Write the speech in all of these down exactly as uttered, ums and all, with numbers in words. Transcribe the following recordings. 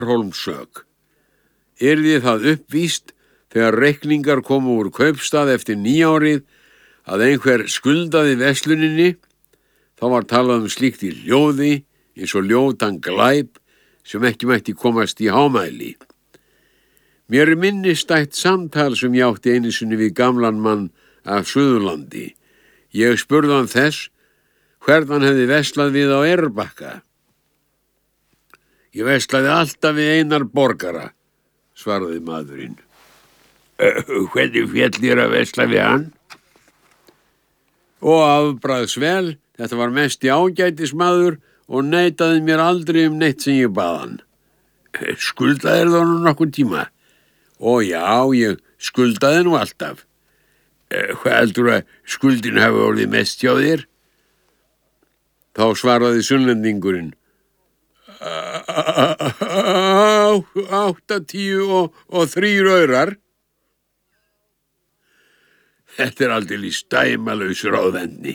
Hólmsök. Yrði það uppvíst þegar reikningar komu úr kaupstað eftir nýárið að einhver skuldaði versluninni, þá var talað um slíkt í ljóði eins og ljótan glæp sem ekki mætti komast í hámæli. Mér er minnistætt samtal sem ég átti einu sinni við gamlan mann af Suðurlandi. Ég spurði hann þess hvern hann hefði verslað við á Eyrarbakka. Ég verslaði alltaf við Einar borgara, svaraði maðurinn. Hvernig féll þér að versla við hann? Og afbragðsvel, þetta var mest í ágætismaður og neitaði mér aldrei um neitt sem ég bað hann. Skuldaðir það nú nokkurn tíma? Ó já, ég skuldaði nú alltaf. Hvað heldur að skuldin hafi orðið mest hjá þér? Þá svaraði sunnlendingurinn. Átta, tíu og, og þrýr aurar. Þetta er aldeilis dæmalaus ráðvendni.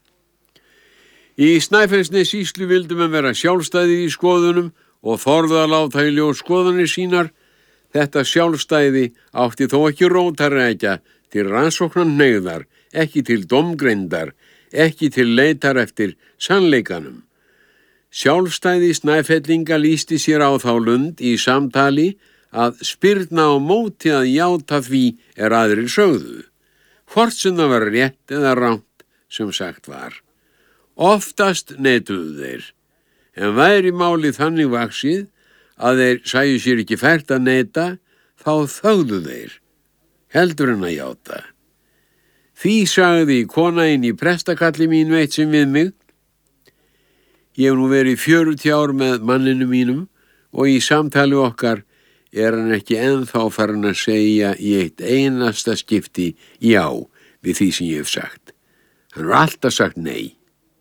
Í Snæfellsnessýslu vildu menn vera sjálfstæði í skoðunum og þorðu að láta í ljós skoðanir sínar. Þetta sjálfstæði átti þó ekki rótarrekja til rannsóknarhneigðar, ekki til dómgreindar, ekki til leitar eftir sannleikanum. Sjálfstæði Snæfellinga lýsti sér á þá lund í samtali að spyrna á móti að játa því er aðrir sögðu. Hvort sem það var rétt eða rangt sem sagt var. Oftast neituðu þeir, en væri málið þannig vaxið að þeir sæju sér ekki fært að neita, þá þögðu þeir, heldur en að játa. Því sagði kona inn í prestakalli mín veitt sem við mig. Ég hef nú verið fjörutíu ár með manninu mínum og í samtali okkar er hann ekki ennþá farin að segja í eitt einasta skipti já við því sem ég hef sagt. Hann har alltaf sagt nei.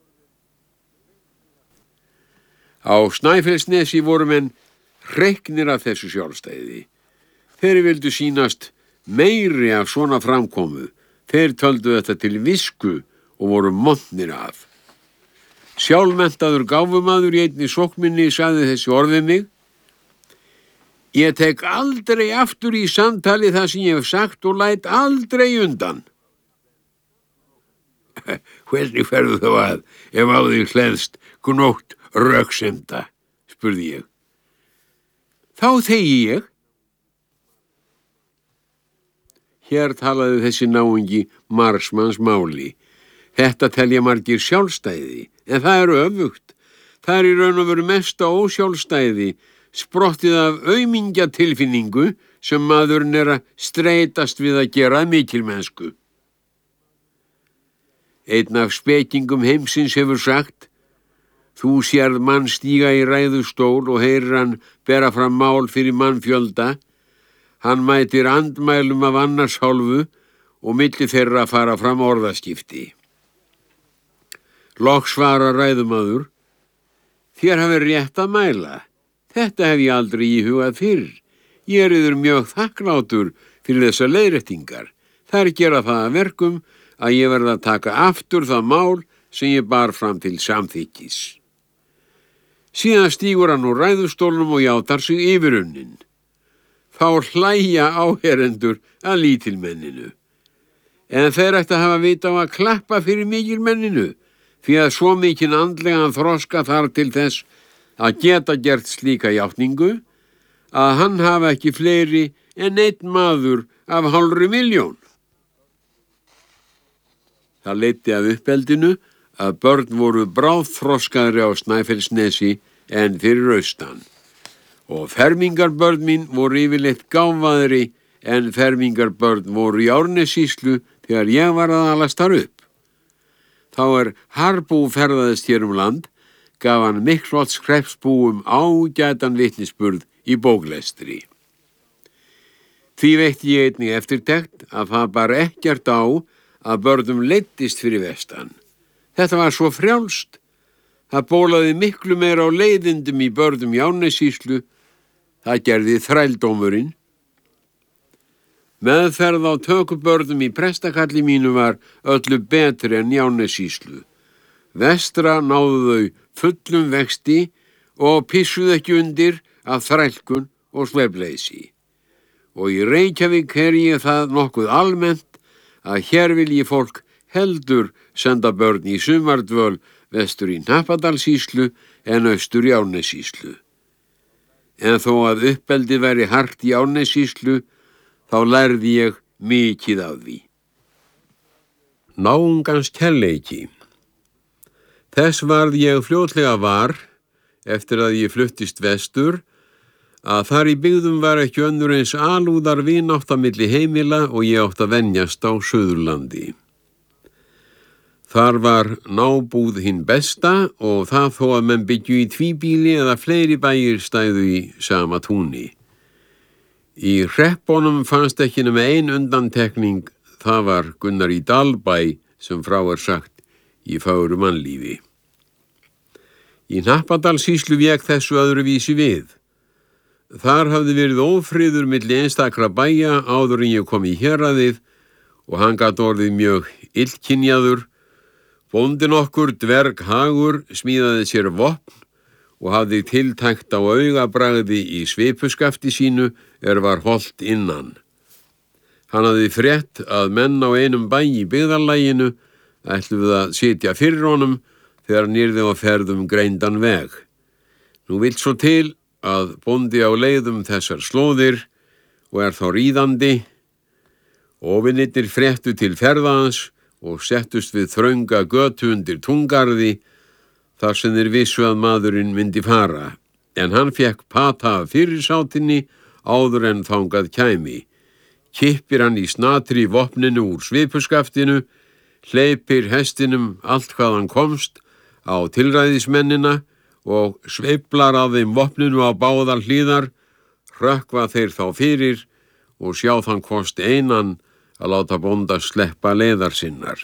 Á Snæfellsnesi voru menn hreyknir af þessu sjálfstæði. Þeir vildu sýnast meiri af svona framkomu. Þeir töldu þetta til visku og voru montnir af. Sjálfmenntaður gáfumaður í einni sóknminni sagði þessi orðið mig. Ég tek aldrei aftur í samtali það sem ég hef sagt og læt aldrei undan. Hvernig ferðu þá að ef á þig hleðst gnótt röksemda, spurði ég. Þá þegi ég. Hér talaði þessi náungi margsmanns máli. Þetta telja margir sjálfstæði, en það er öfugt. Það er í raun og veru mesta ósjálfstæði, sprottið af aumingjatilfinningu sem maðurinn er að streitast við að gera mikilmennsku. Einn af spekingum heimsins hefur sagt, þú sérð mann stíga í ræðustól og heyrir hann bera fram mál fyrir mannfjölda. Hann mætir andmælum af annars hálfu og milli þeirra fara fram orðaskipti. Loks svarar ræðumaður, þér hafi rétt að mæla. Þetta hef ég aldrei íhugað fyrr. Ég er yður mjög þakklátur fyrir þessar leiðréttingar. Þær gera það að verkum að ég verð að taka aftur það mál sem ég bar fram til samþykkis. Síðan stígur hann úr ræðustólnum og játar sig yfirunnin. Þá hlæja áherendur að lítilmenninu. En þeir ætti að hafa vita á að klappa fyrir mikilmenninu, því að svo mikinn andlegan þroska þar til þess að geta gert slíka játningu að hann hafa ekki fleiri en einn maður af hálfri miljón. Það leiddi af uppeldinu að börn voru bráðþroskaðri á Snæfellsnesi en fyrir austan og fermingarbörn mín voru yfirleitt gáfaðri en fermingarbörn voru í Árnessýslu þegar ég var að alast þar upp. Þá er Harbú ferðaðist hér um land, gaf hann Miklholts hreppsbúum ágætan vitnisburð í bóklestri. Því veitti ég einnig eftirtekt að það bar ekkert á að börnum leiddist fyrir vestan. Þetta var svo frjálst. Það bólaði miklu meira á leiðindum í börnum í Árnessýslu. Það gerði þrældómurinn. Meðferð á tökubörnum í prestakalli mínu var öllu betri en í Árnessýslu. Vestra náðu þau fullum vexti og pissuðu ekki undir af þrælkun og svefnleysi. Og í Reykjavík er ég það nokkuð almennt að hér vilji fólk heldur senda börn í sumardvöl vestur í Hnappadalssýslu en austur í Árnessýslu. En þó að uppeldi væri hart í Árnessýslu, þá lærði ég mikið af því. Náungans kærleiki. Þess varð ég fljótlega var, eftir að ég fluttist vestur, að þar í byggðum var ekki önnur eins alúðar vinátt á milli heimila og ég átt að venjast á Suðurlandi. Þar var nábúð hinn besta og það þó að menn byggju í tvíbíli eða fleiri bæir stæðu í sama túni. Í hreppunum fannst ekki nema ein undantekning, það var Gunnar í Dalbæ sem frá er sagt í fagru mannlífi. Í Hnappadalssýslu vék þessu öðruvísi við. Þar hafði verið ófriður milli einstakra bæja áður en ég kom í héraðið og hann gat orðið mjög illkynjaður. Bóndinn okkur, dverg Hagur, smíðaði sér vopn og hafði tiltækt á augabragði í svipuskafti sínu er var holt innan. Hann hafði frétt að menn á einum bæ í byggðarlaginu ætluðu að sitja fyrir honum þegar hann yrði á ferðum greindan veg. Nú vill svo til að bóndi á leiðum þessar slóðir og er þá ríðandi. Óvinirnir fréttu til ferðans og settust við þrönga götu undir túngarði þar sem þeir vissu að maðurinn myndi fara, en hann fekk pata af fyrirsátinni áður en þangað kæmi. Kippir hann í snatri vopninu úr svipuskaftinu, hleypir hestinum allt hvað hann komst á tilræðismennina og sveiflar af þeim vopninu á báðar hlíðar, hrökkva þeir þá fyrir og sjá þann kost einan að láta bónda sleppa leiðar sinnar.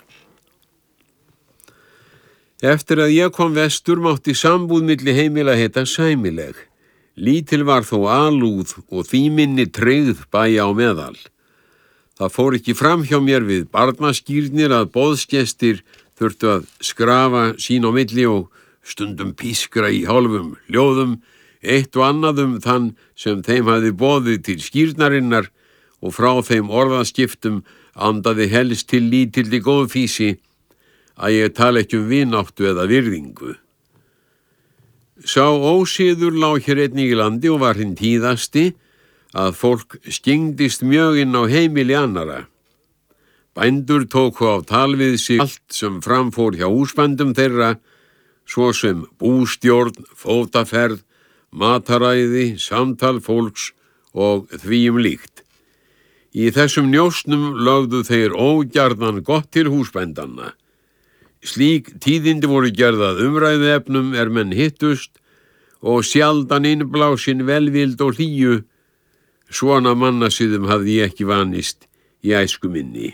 Eftir að ég kom vestur mátti sambúð milli heimila heita sæmileg. Lítil var þó alúð og því minni tryggð bæja á meðal. Það fór ekki fram hjá mér við barnaskýrnir að boðsgestir þurftu að skrafa sín á milli og stundum pískra í hálfum ljóðum, eitt og annað um þann sem þeim hafði boðið til skýrnarinnar og frá þeim orðaskiptum andaði helst til lítilli góðfísi að ég tala ekki um vináttu eða virðingu. Sá ósiður lá hér einnig í landi og var hinn tíðasti að fólk skingdist mjög inn á heimili annara. Bændur tóku á tal við sig allt sem framfór hjá húsbændum þeirra, svo sem bústjórn, fótaferð, mataræði, samtal fólks og því um líkt. Í þessum njósnum lögðu þeir ógjarnan gott til húsbændanna. Slík tíðindi voru gerðað umræðuefnum er menn hittust og sjaldan innblásin velvild og hlýju. Svona mannasiðum hafði ég ekki vanist í æsku minni.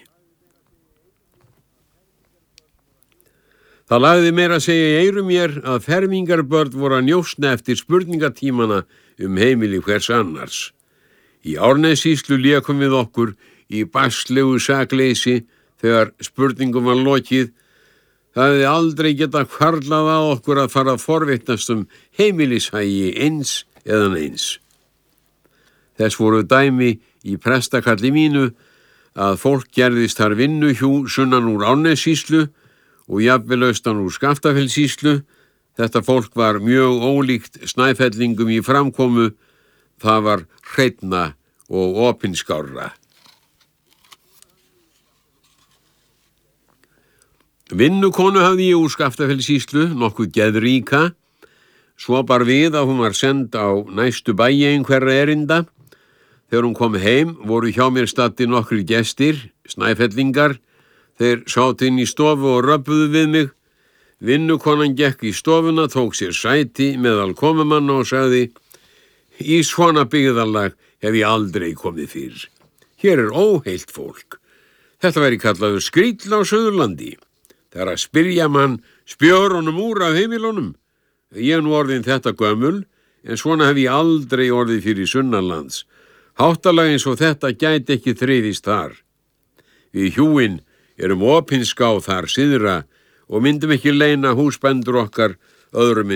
Það lagði meira að segja í eyrum mér að fermingarbörn voru að njósna eftir spurningatímana um heimili hvers annars. Í Árnessýslu lékum við okkur í baslegu sakleysi þegar spurningum var lokið. Það hefði aldrei getað hvarflað að okkur að fara að forvitnast um heimilishagi eins eða neins. Þess voru dæmi í prestakalli mínu að fólk gerðist þar vinnuhjú sunnan úr Árnessýslu og jafnvel austan úr Skaftafellssýslu. Þetta fólk var mjög ólíkt Snæfellingum í framkomu. Það var hreinna og opinskárra. Vinnukonu hafði ég úr Skaftafellssýslu, nokkuð geðríka. Svo bar við að hún var send á næstu bæi einhverra erinda. Þegar hún kom heim voru hjá mér staddir nokkrir gestir, Snæfellingar. Þeir sátu inn í stofu og röbbuðu við mig. Vinnukonan gekk í stofuna, tók sér sæti meðal komumanna og sagði: Í svona byggðarlag hef ég aldrei komið fyrir. Hér er óheilt fólk. Þetta væri kallaður skríll á Suðurlandi. Það er að spyrja mann spjörunum úr af heimilunum. Ég er nú orðin þetta gömul, en svona hef ég aldrei orðið fyrir sunnanlands. Háttalag eins og þetta gæti ekki þrifist þar. Við hjúin erum opinská þar syðra og myndum ekki leyna húsbændur okkar öðrum